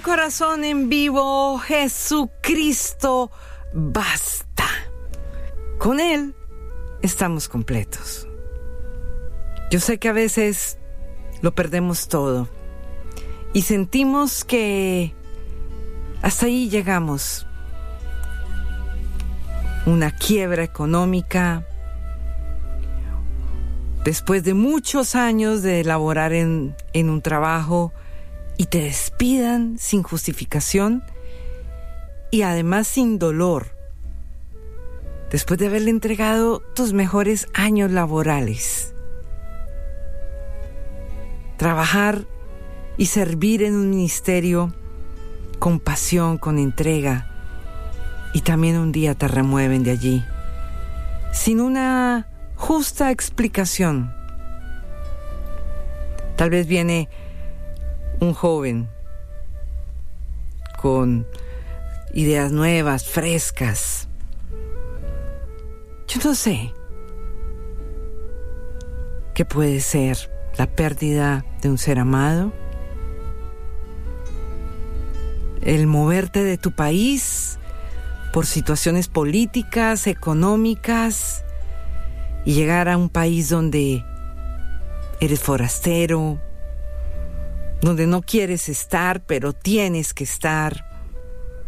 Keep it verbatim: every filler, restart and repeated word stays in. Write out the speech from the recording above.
corazón en vivo, Jesucristo basta. Con Él estamos completos. Yo sé que a veces lo perdemos todo y sentimos que hasta ahí llegamos. Una quiebra económica, después de muchos años de laborar en, en un trabajo y te despidan sin justificación y además sin dolor, después de haberle entregado tus mejores años laborales. Trabajar y servir en un ministerio con pasión, con entrega, y también un día te remueven de allí, sin una justa explicación. Tal vez viene un joven con ideas nuevas, frescas. Yo no sé qué puede ser la pérdida de un ser amado, el moverte de tu país por situaciones políticas, económicas, y llegar a un país donde eres forastero, donde no quieres estar, pero tienes que estar.